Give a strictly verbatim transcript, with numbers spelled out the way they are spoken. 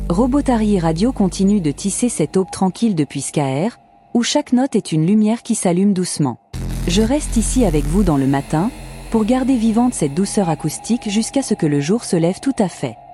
Robotari Radio continue de tisser cette aube tranquille depuis Skaer, où chaque note est une lumière qui s'allume doucement. Je reste ici avec vous dans le matin, pour garder vivante cette douceur acoustique jusqu'à ce que le jour se lève tout à fait.